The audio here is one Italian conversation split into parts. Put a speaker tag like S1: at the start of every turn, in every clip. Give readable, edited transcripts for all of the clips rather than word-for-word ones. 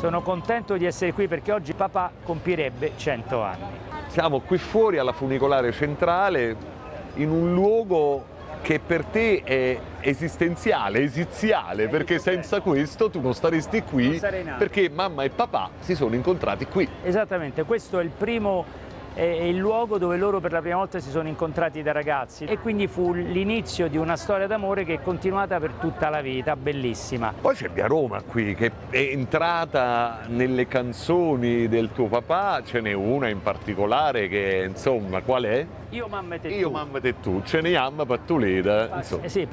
S1: Sono contento di essere qui perché oggi papà compirebbe 100 anni.
S2: Siamo qui fuori alla funicolare centrale, in un luogo che per te è esistenziale, esiziale, perché senza questo tu non staresti qui,
S1: Non sarei nato.
S2: perché mamma e papà si sono incontrati qui.
S1: Esattamente, questo è il luogo dove loro per la prima volta si sono incontrati da ragazzi e quindi fu l'inizio di una storia d'amore che è continuata per tutta la vita, bellissima.
S2: Poi c'è Via Roma qui, che è entrata nelle canzoni del tuo papà, ce n'è una in particolare che, insomma, qual è?
S1: Io, mamma e te
S2: Io,
S1: tu.
S2: mamma e tu, ce ne amma pattuleda, insomma.
S1: Sì,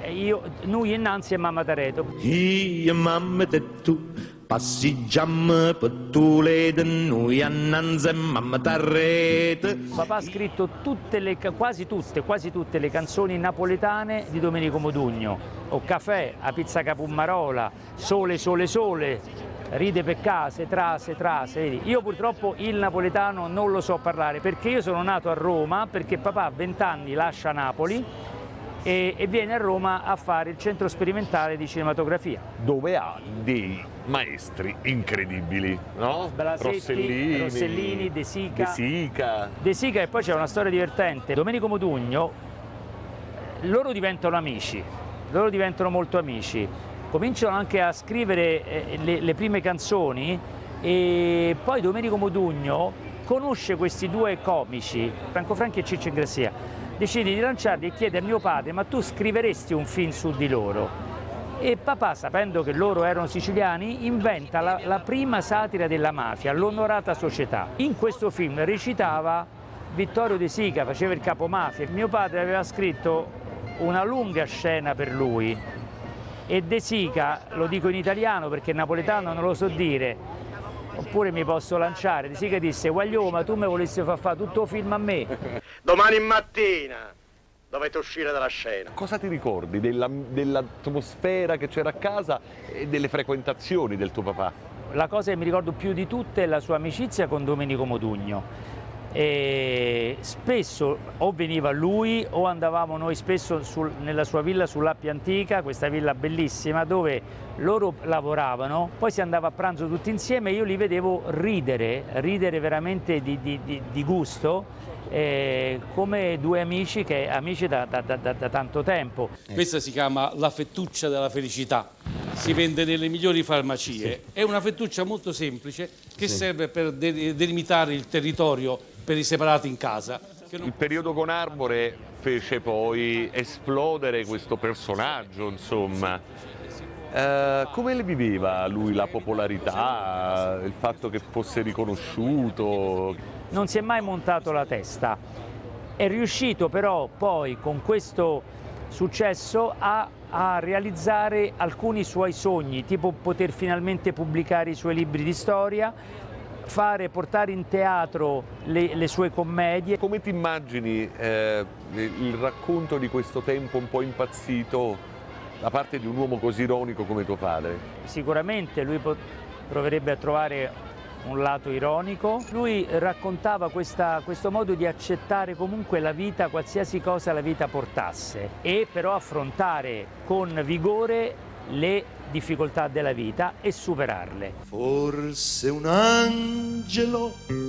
S1: noi innanzi e mamma Tareto.
S3: Io, mamma e tu, passeggiamo per Toledo, noi annanzi e mamma Tareto.
S1: Papà ha scritto quasi tutte le canzoni napoletane di Domenico Modugno. O Caffè, A pizza capummarola, Sole, sole, sole, Ride per case, trase, vedi? Io purtroppo il napoletano non lo so parlare perché io sono nato a Roma, perché papà a 20 anni lascia Napoli e viene a Roma a fare il centro sperimentale di cinematografia.
S2: Dove ha dei maestri incredibili, no?
S1: Blasetti, Rossellini, De Sica. De Sica, e poi c'è una storia divertente. Domenico Modugno, loro diventano amici, loro diventano molto amici, cominciano anche a scrivere le prime canzoni e poi Domenico Modugno conosce questi due comici, Franco Franchi e Ciccio Ingrassia, decide di lanciarli e chiede a mio padre: ma tu scriveresti un film su di loro? E papà, sapendo che loro erano siciliani, inventa la prima satira della mafia, L'onorata società. In questo film recitava Vittorio De Sica, faceva il capomafia. Mio padre aveva scritto una lunga scena per lui e De Sica, lo dico in italiano perché in napoletano non lo so dire, oppure mi posso lanciare. De Sica disse: Guagliò, ma tu mi volessi far fare tutto il film a me?
S4: Domani mattina dovete uscire dalla scena.
S2: Cosa ti ricordi dell'atmosfera che c'era a casa e delle frequentazioni del tuo papà?
S1: La cosa che mi ricordo più di tutte è la sua amicizia con Domenico Modugno. E spesso o veniva lui o andavamo noi spesso nella sua villa sull'Appia Antica, questa villa bellissima dove loro lavoravano, poi si andava a pranzo tutti insieme e io li vedevo ridere veramente di gusto, come due amici da tanto tempo.
S5: Questa si chiama la fettuccia della felicità, si vende nelle migliori farmacie, è una fettuccia molto semplice che serve per delimitare il territorio per i separati in casa.
S2: Il periodo con Arbore fece poi esplodere questo personaggio, insomma. Come le viveva lui la popolarità, il fatto che fosse riconosciuto?
S1: Non si è mai montato la testa, è riuscito però poi con questo successo a realizzare alcuni suoi sogni, tipo poter finalmente pubblicare i suoi libri di storia, portare in teatro le sue commedie.
S2: Come ti immagini il racconto di questo tempo un po' impazzito da parte di un uomo così ironico come tuo padre?
S1: Sicuramente lui proverebbe a trovare un lato ironico. Lui raccontava questo modo di accettare comunque la vita, qualsiasi cosa la vita portasse, e però affrontare con vigore le difficoltà della vita e superarle.
S3: Forse un angelo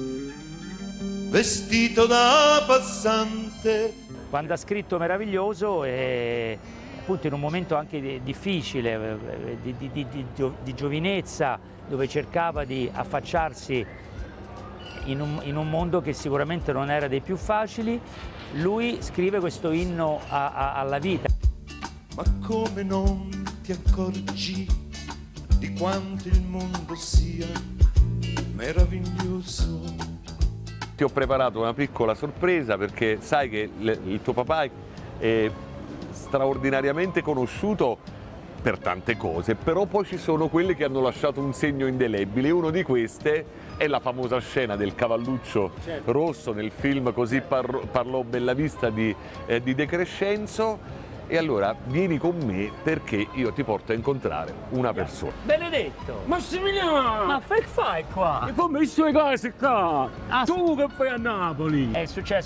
S3: vestito da passante.
S1: Quando ha scritto Meraviglioso, appunto in un momento anche difficile, di giovinezza, dove cercava di affacciarsi in un mondo che sicuramente non era dei più facili, lui scrive questo inno alla vita.
S3: Ma come non ti accorgi di quanto il mondo sia meraviglioso?
S2: Ti ho preparato una piccola sorpresa perché sai che il tuo papà è straordinariamente conosciuto per tante cose, però poi ci sono quelle che hanno lasciato un segno indelebile. Una di queste è la famosa scena del cavalluccio rosso nel film Così parlò Bellavista di De Crescenzo. E allora vieni con me perché io ti porto a incontrare una persona.
S1: Benedetto!
S5: Massimiliano!
S1: Ma che fai qua?
S5: E come visto le cose qua?
S1: Ah,
S5: Tu che fai a Napoli?
S1: È successo